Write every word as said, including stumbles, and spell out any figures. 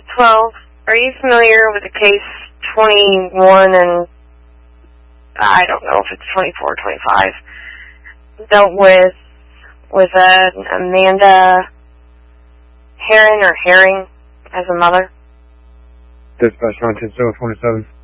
twelve. Are you familiar with the case twenty-one and I don't know if it's twenty-four or twenty-five, dealt with with uh, Amanda Herring or Herring as a mother? Dispatch nine ten seven twenty-seven.